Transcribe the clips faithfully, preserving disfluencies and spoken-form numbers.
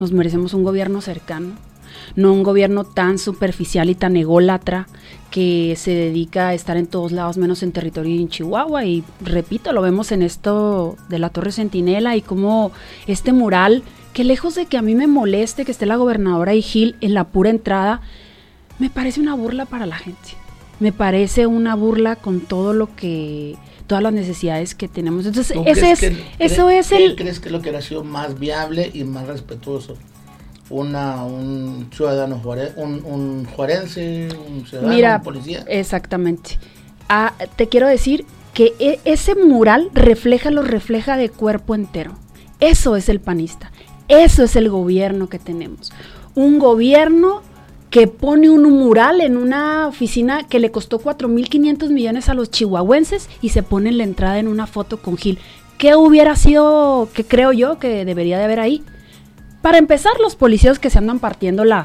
Nos merecemos un gobierno cercano, no un gobierno tan superficial y tan ególatra que se dedica a estar en todos lados menos en territorio y en Chihuahua. Y repito, lo vemos en esto de la Torre Centinela y como este mural, que lejos de que a mí me moleste que esté la gobernadora y Gil en la pura entrada, me parece una burla para la gente. Me parece una burla con todo lo que, todas las necesidades que tenemos. Entonces, ese es, que, eso cre- es el... ¿Crees que es lo que hubiera sido más viable y más respetuoso? Una, un ciudadano juare, un, un juarense, un ciudadano, Mira, un policía. Exactamente. Ah, te quiero decir que e- ese mural refleja, lo refleja de cuerpo entero. Eso es el panista. Eso es el gobierno que tenemos. Un gobierno que pone un mural en una oficina que le costó cuatro mil quinientos millones a los chihuahuenses y se pone en la entrada en una foto con Gil. ¿Qué hubiera sido, qué creo yo que debería de haber ahí? Para empezar, los policías que se andan partiendo la,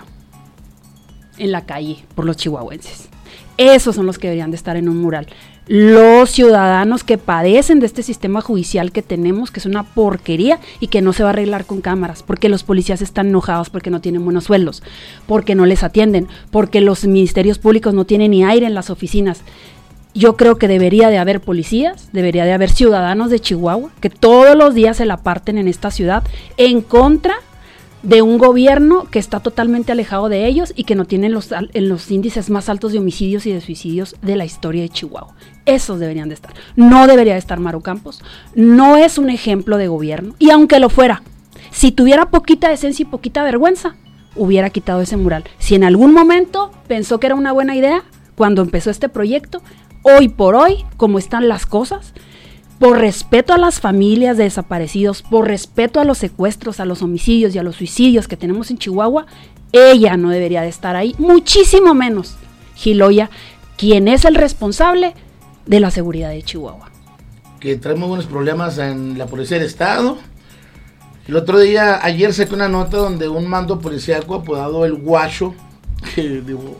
en la calle por los chihuahuenses. Esos son los que deberían de estar en un mural. Los ciudadanos que padecen de este sistema judicial que tenemos, que es una porquería y que no se va a arreglar con cámaras, porque los policías están enojados porque no tienen buenos sueldos, porque no les atienden, porque los ministerios públicos no tienen ni aire en las oficinas. Yo creo que debería de haber policías, debería de haber ciudadanos de Chihuahua, que todos los días se la parten en esta ciudad en contra de un gobierno que está totalmente alejado de ellos y que no tiene los, en los índices más altos de homicidios y de suicidios de la historia de Chihuahua. Esos deberían de estar. No debería de estar Maru Campos. No es un ejemplo de gobierno. Y aunque lo fuera, si tuviera poquita decencia y poquita vergüenza, hubiera quitado ese mural. Si en algún momento pensó que era una buena idea, cuando empezó este proyecto, hoy por hoy, como están las cosas, por respeto a las familias de desaparecidos, por respeto a los secuestros, a los homicidios y a los suicidios que tenemos en Chihuahua, ella no debería de estar ahí, muchísimo menos Gil Loya, quien es el responsable de la seguridad de Chihuahua. Que trae muy buenos problemas en la Policía del Estado. El otro día, ayer saqué una nota donde un mando policíaco apodado El Guacho, que digo,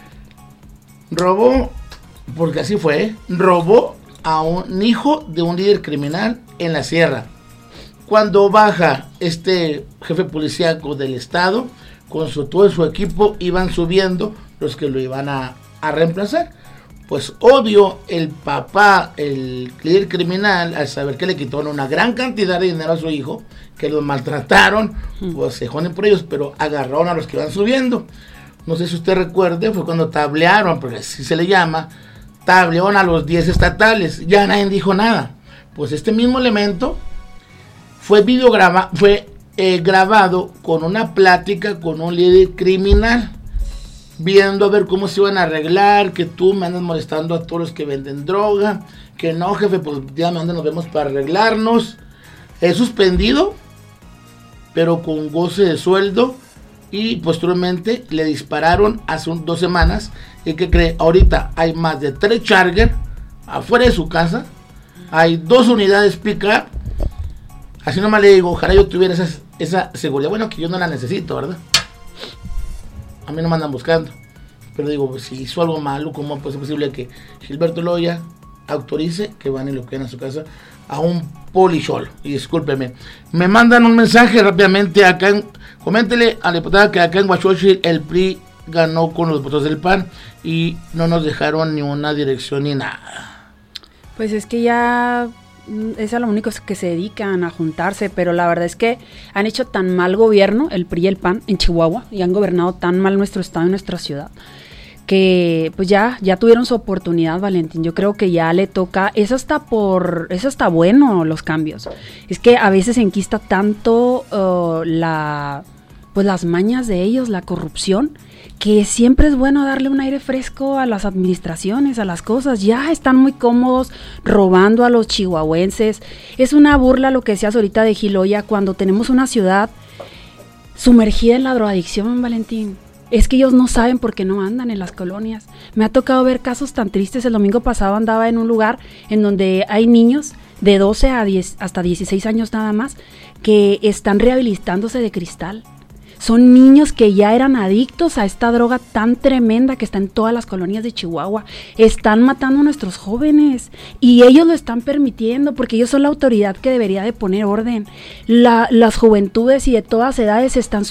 robó, porque así fue, robó a un hijo de un líder criminal en la sierra. Cuando baja este jefe policíaco del estado, con su, todo su equipo, iban subiendo los que lo iban a, a reemplazar. Pues obvio, el papá, el líder criminal, al saber que le quitaron una gran cantidad de dinero a su hijo, que lo maltrataron, pues se joden por ellos, pero agarraron a los que iban subiendo. No sé si usted recuerde, fue cuando tablearon, porque así se le llama, tablearon a los diez estatales, ya nadie dijo nada. Pues este mismo elemento fue videograba, fue eh, grabado con una plática con un líder criminal, viendo a ver cómo se iban a arreglar, que tú me andas molestando a todos los que venden droga, que no, jefe, pues dígame dónde nos vemos para arreglarnos. Es suspendido, pero con goce de sueldo, y posteriormente le dispararon hace un, dos semanas. ¿Y qué cree? Ahorita hay más de tres Charger afuera de su casa, hay dos unidades pick-up. Así nomás le digo, ojalá yo tuviera esa, esa seguridad. Bueno, que yo no la necesito, ¿verdad? A mí no me andan buscando. Pero digo, pues, si hizo algo malo, ¿cómo puede ser posible que Gilberto Loya autorice que van y lo queden a su casa a un policholo? Y discúlpeme, me mandan un mensaje rápidamente acá en, coméntele a la diputada que acá en Huachochil el P R I ganó con los votos del P A N y no nos dejaron ni una dirección ni nada. Pues es que ya es a lo único que se dedican a juntarse, pero la verdad es que han hecho tan mal gobierno el P R I y el P A N en Chihuahua y han gobernado tan mal nuestro estado y nuestra ciudad que pues ya, ya tuvieron su oportunidad, Valentín. Yo creo que ya le toca, eso está por, eso está bueno, los cambios. Es que a veces enquista tanto uh, la, pues las mañas de ellos, la corrupción, que siempre es bueno darle un aire fresco a las administraciones, a las cosas. Ya están muy cómodos robando a los chihuahuenses. Es una burla lo que decías ahorita de Gil Loya, cuando tenemos una ciudad sumergida en la drogadicción, Valentín. Es que ellos no saben por qué no andan en las colonias. Me ha tocado ver casos tan tristes. El domingo pasado andaba en un lugar en donde hay niños de doce a diez, hasta dieciséis años nada más, que están rehabilitándose de cristal. Son niños que ya eran adictos a esta droga tan tremenda que está en todas las colonias de Chihuahua. Están matando a nuestros jóvenes y ellos lo están permitiendo porque ellos son la autoridad que debería de poner orden. La, las juventudes y de todas edades están